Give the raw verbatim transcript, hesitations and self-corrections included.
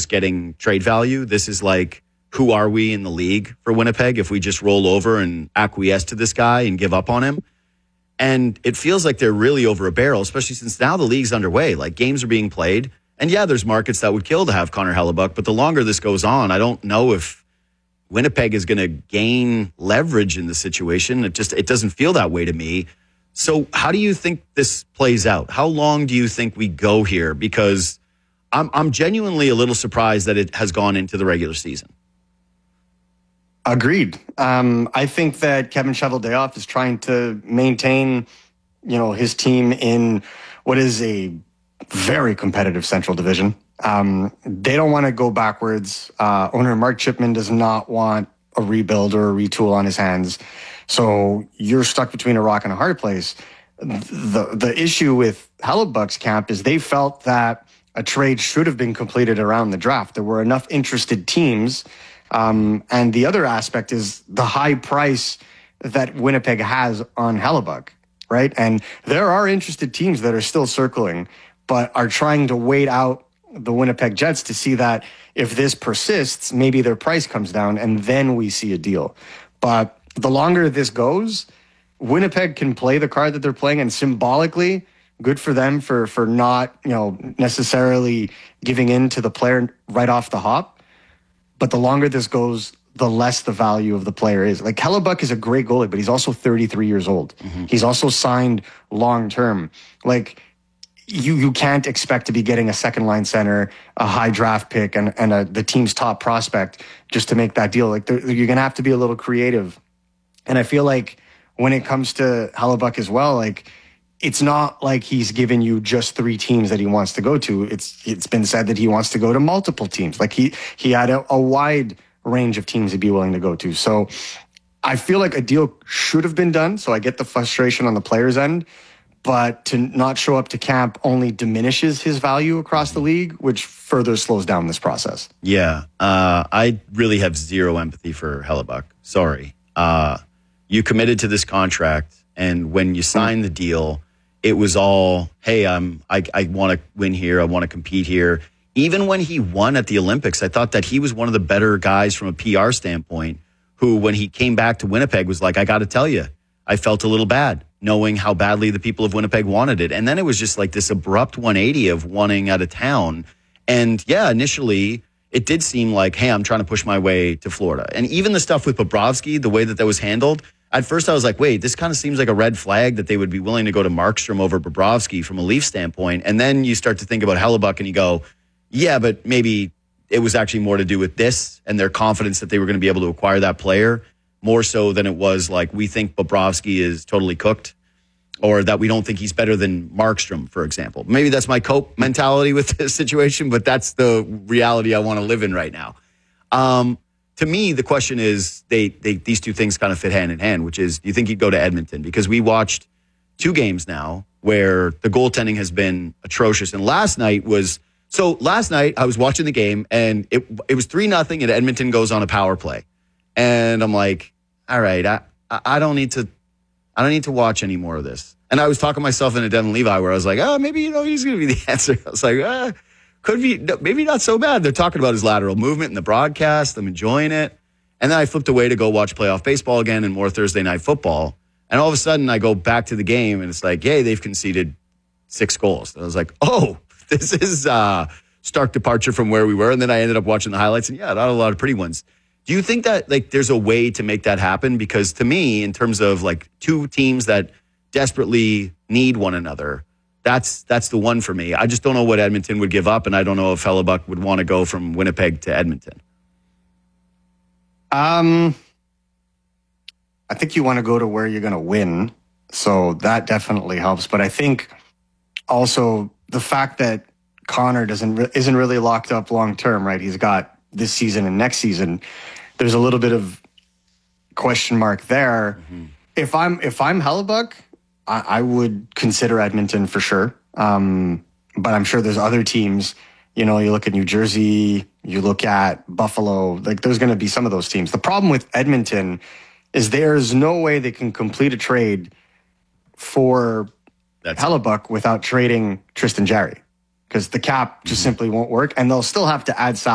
just getting trade value. This is like, who are we in the league for Winnipeg if we just roll over and acquiesce to this guy and give up on him? And it feels like they're really over a barrel, especially since now the league's underway. Like, games are being played. And yeah, there's markets that would kill to have Connor Hellebuyck. But the longer this goes on, I don't know if Winnipeg is going to gain leverage in the situation. It just, it doesn't feel that way to me. So how do you think this plays out? How long do you think we go here? Because I'm, I'm genuinely a little surprised that it has gone into the regular season. Agreed. Um, I think that Kevin Cheveldayoff is trying to maintain, you know, his team in what is a very competitive Central Division. Um, they don't want to go backwards. Uh, owner Mark Chipman does not want a rebuild or a retool on his hands. So you're stuck between a rock and a hard place. The the issue with Hellebuyck's camp is they felt that a trade should have been completed around the draft. There were enough interested teams. Um, and the other aspect is the high price that Winnipeg has on Hellebuyck, right? And there are interested teams that are still circling, but are trying to wait out the Winnipeg Jets to see that if this persists, maybe their price comes down and then we see a deal. But the longer this goes, Winnipeg can play the card that they're playing, and symbolically, good for them for for not, you know, necessarily giving in to the player right off the hop. But the longer this goes, the less the value of the player is. Like, Hellebuyck is a great goalie, but he's also thirty-three years old. Mm-hmm. He's also signed long term. Like, you you can't expect to be getting a second line center, a high draft pick, and and a, the team's top prospect just to make that deal. Like, you're going to have to be a little creative. And I feel like when it comes to Hellebuyck as well, like, it's not like he's given you just three teams that he wants to go to. It's it's been said that he wants to go to multiple teams. Like, he he had a, a wide range of teams he'd be willing to go to. So I feel like a deal should have been done. So I get the frustration on the player's end, but to not show up to camp only diminishes his value across the league, which further slows down this process. Yeah, uh, I really have zero empathy for Hellebuyck. Sorry. Uh, you committed to this contract, and when you signed the deal, it was all, hey, I'm, I, I want to win here. I want to compete here. Even when he won at the Olympics, I thought that he was one of the better guys from a P R standpoint, who, when he came back to Winnipeg, was like, I got to tell you, I felt a little bad knowing how badly the people of Winnipeg wanted it. And then it was just like this abrupt one eighty of wanting out of town. And yeah, initially it did seem like, hey, I'm trying to push my way to Florida. And even the stuff with Bobrovsky, the way that that was handled, at first I was like, wait, this kind of seems like a red flag that they would be willing to go to Markstrom over Bobrovsky from a Leaf standpoint. And then you start to think about Hellebuyck and you go, yeah, but maybe it was actually more to do with this and their confidence that they were going to be able to acquire that player, more so than it was like, we think Bobrovsky is totally cooked, or that we don't think he's better than Markstrom, for example. Maybe that's my cope mentality with this situation, but that's the reality I want to live in right now. Um, to me, the question is, they, they these two things kind of fit hand in hand, which is, do you think he'd go to Edmonton? Because we watched two games now where the goaltending has been atrocious. And last night was, so last night I was watching the game and it it was three nothing and Edmonton goes on a power play. And I'm like, all right, I, I don't need to, I don't need to watch any more of this. And I was talking myself into Devin Levi where I was like, oh, maybe, you know, he's going to be the answer. I was like, ah, could be, maybe not so bad. They're talking about his lateral movement in the broadcast. I'm enjoying it. And then I flipped away to go watch playoff baseball again and more Thursday night football. And all of a sudden I go back to the game and it's like, hey, they've conceded six goals. And I was like, oh, this is a stark departure from where we were. And then I ended up watching the highlights and yeah, not a lot of pretty ones. Do you think that like there's a way to make that happen? Because to me, in terms of like two teams that desperately need one another, that's that's the one for me. I just don't know what Edmonton would give up, and I don't know if Hellebuyck would want to go from Winnipeg to Edmonton. Um, I think you want to go to where you're going to win, so that definitely helps. But I think also the fact that Connor doesn't re- isn't really locked up long term, right? He's got this season and next season. There's a little bit of question mark there. Mm-hmm. If I'm if I'm Hellebuyck, I, I would consider Edmonton for sure. Um, but I'm sure there's other teams. You know, you look at New Jersey, you look at Buffalo. Like, there's going to be some of those teams. The problem with Edmonton is there's no way they can complete a trade for That's Hellebuyck it. without trading Tristan Jarry, because the cap just mm-hmm. simply won't work, and they'll still have to add salary.